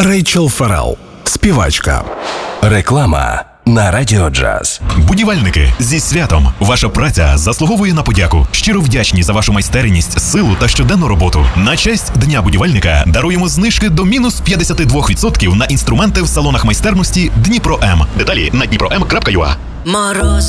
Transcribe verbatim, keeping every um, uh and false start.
Рейчел Феррелл, співачка. Реклама на Радіо Джаз. Будівельники, зі святом! Ваша праця заслуговує на подяку. Щиро вдячні за вашу майстерність, силу та щоденну роботу. На честь Дня будівельника даруємо знижки до мінус п'ятдесят два відсотки на інструменти в салонах майстерності Дніпро М. Деталі на дніпро ем крапка ю а. Мороз